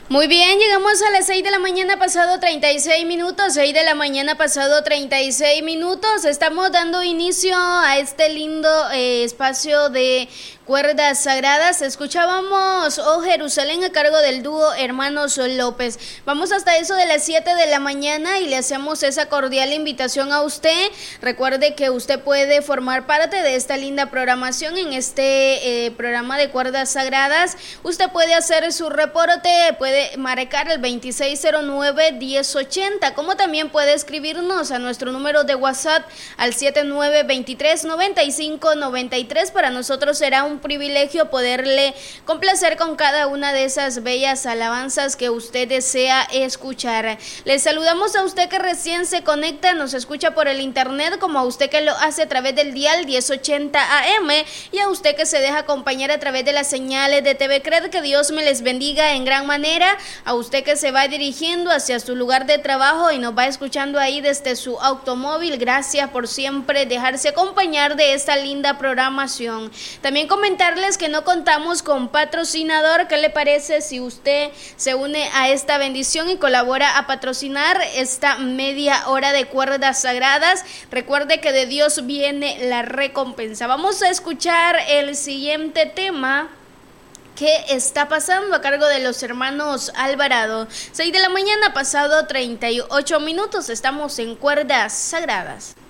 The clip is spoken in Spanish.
Muy bien, llegamos a las 6 de la mañana pasado 36 minutos, 6 de la mañana pasado 36 minutos. Estamos dando inicio a este lindo espacio de cuerdas sagradas. Escuchábamos Oh Jerusalén a cargo del dúo Hermanos López. Vamos hasta eso de las 7 de la mañana y le hacemos esa cordial invitación a usted. Recuerde que usted puede formar parte de esta linda programación en este programa de cuerdas sagradas. Usted puede hacer su reporte, puede marcar el 2609-1080, como también puede escribirnos a nuestro número de WhatsApp al 7923-9593. Para nosotros será un privilegio poderle complacer con cada una de esas bellas alabanzas que usted desea escuchar. Les saludamos a usted que recién se conecta, nos escucha por el internet, como a usted que lo hace a través del dial 1080 AM y a usted que se deja acompañar a través de las señales de TV Cred. Que Dios me les bendiga en gran manera. A usted que se va dirigiendo hacia su lugar de trabajo y nos va escuchando ahí desde su automóvil, gracias por siempre dejarse acompañar de esta linda programación. También comentarles que no contamos con patrocinador. ¿Qué le parece si usted se une a esta bendición y colabora a patrocinar esta media hora de cuerdas sagradas? Recuerde que de Dios viene la recompensa. Vamos a escuchar el siguiente tema. ¿Qué está pasando? A cargo de los hermanos Alvarado. 6 de la mañana pasado 38 minutos. Estamos en cuerdas sagradas.